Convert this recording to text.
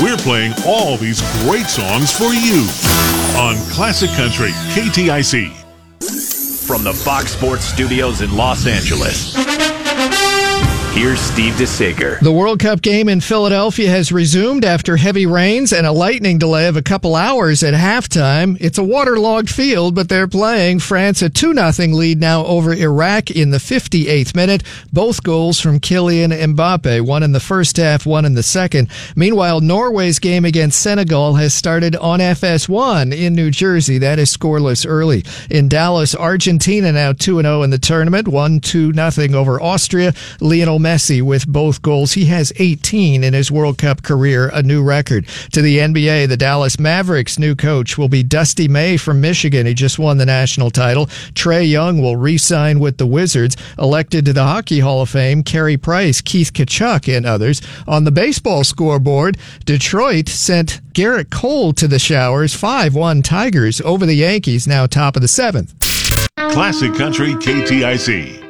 we're playing all these great songs for you on Classic Country KTIC. From the Fox Sports Studios in Los Angeles, here's Steve DeSager. The World Cup game in Philadelphia has resumed after heavy rains and a lightning delay of a couple hours at halftime. It's a waterlogged field, but they're playing. France a 2-0 lead now over Iraq in the 58th minute. Both goals from Kylian Mbappe, one in the first half, one in the second. Meanwhile, Norway's game against Senegal has started on FS1 in New Jersey. That is scoreless early. In Dallas, Argentina now 2-0 in the tournament, 1-2-0 over Austria. Lionel Messi with both goals. He has 18 in his World Cup career, a new record. To the NBA, the Dallas Mavericks' new coach will be Dusty May from Michigan. He just won the national title. Trae Young will re-sign with the Wizards. Elected to the Hockey Hall of Fame, Carey Price, Keith Tkachuk, and others. On the baseball scoreboard, Detroit sent Garrett Cole to the showers. 5-1 Tigers over the Yankees, now top of the 7th. Classic Country KTIC.